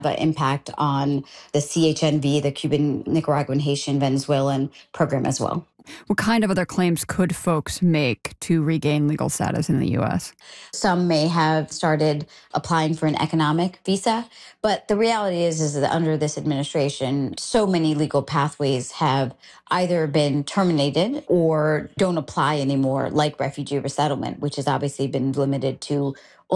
but impact on the CHNV, the Cuban, Nicaraguan, Haitian, Venezuelan program as well. What kind of other claims could folks make to regain legal status in the U.S.? Some may have started applying for an economic visa, but the reality is that under this administration, so many legal pathways have either been terminated or don't apply anymore, like refugee resettlement, which has obviously been limited to